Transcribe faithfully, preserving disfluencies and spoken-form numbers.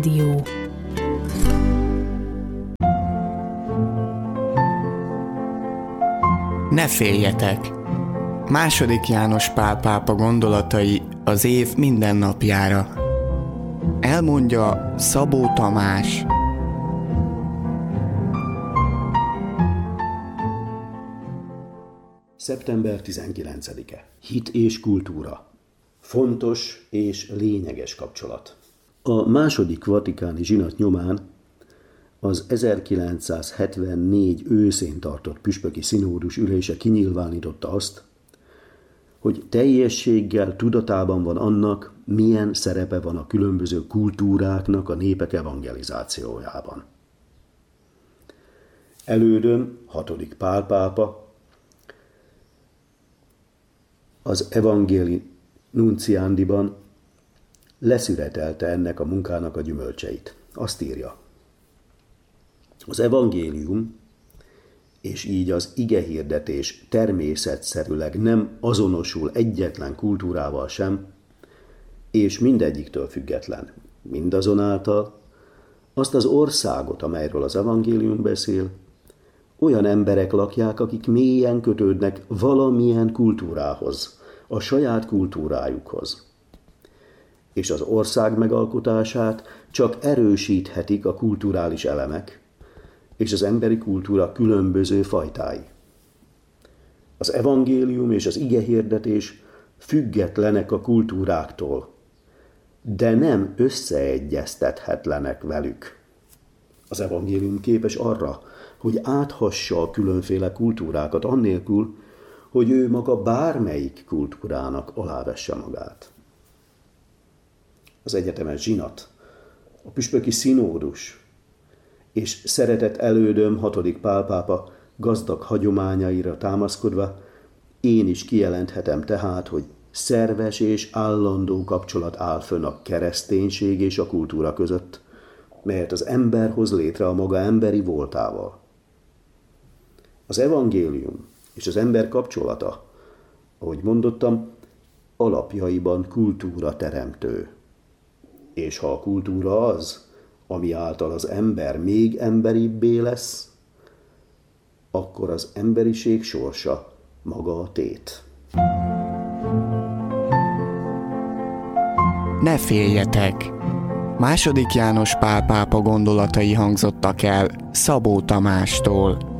Dió. Ne féljetek! Második János Pál pápa gondolatai az év minden napjára. Elmondja Szabó Tamás. szeptember tizenkilencedike. Hit és kultúra. Fontos és lényeges kapcsolat. A második vatikáni zsinat nyomán az ezerkilencszázhetvennégy őszén tartott püspöki szinódus ülése kinyilvánította azt, hogy teljességgel tudatában van annak, milyen szerepe van a különböző kultúráknak a népek evangelizációjában. Elődöm, hatodik Pál pápa, az Evangelii Nunciandiban leszüretelte ennek a munkának a gyümölcseit. Azt írja: az evangélium, és így az igehirdetés természetszerűleg nem azonosul egyetlen kultúrával sem, és mindegyiktől független. Mindazonáltal azt az országot, amelyről az evangélium beszél, olyan emberek lakják, akik mélyen kötődnek valamilyen kultúrához, a saját kultúrájukhoz. És az ország megalkotását csak erősíthetik a kulturális elemek, és az emberi kultúra különböző fajtái. Az evangélium és az igehirdetés függetlenek a kultúráktól, de nem összeegyeztethetlenek velük. Az evangélium képes arra, hogy áthassa a különféle kultúrákat annélkül, hogy ő maga bármelyik kultúrának alávesse magát. Az egyetemes zsinat, a püspöki szinódus és szeretett elődöm hatodik Pál pápa gazdag hagyományaira támaszkodva én is kijelenthetem tehát, hogy szerves és állandó kapcsolat áll fönn a kereszténység és a kultúra között, melyet az ember hoz létre a maga emberi voltával. Az evangélium és az ember kapcsolata, ahogy mondottam, alapjaiban kultúra teremtő. És ha a kultúra az, ami által az ember még emberibbé lesz, akkor az emberiség sorsa maga a tét. Ne féljetek! Második János Pál pápa gondolatai hangzottak el Szabó Tamástól.